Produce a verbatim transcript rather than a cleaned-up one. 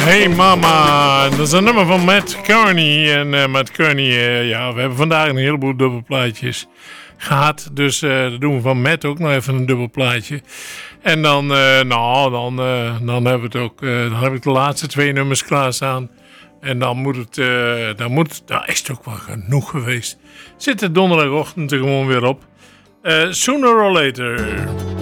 Hey Mama, dat is een nummer van Matt Kearney. En uh, Matt Kearney, uh, ja, we hebben vandaag een heleboel dubbelplaatjes gehad. Dus uh, dan doen we van Matt ook nog even een dubbelplaatje. En dan, uh, nou, dan, uh, dan hebben we het ook, uh, dan heb ik de laatste twee nummers klaarstaan. En dan moet het, uh, dan moet, dan is het ook wel genoeg geweest. Zit de donderdagochtend er gewoon weer op. Uh, sooner or later.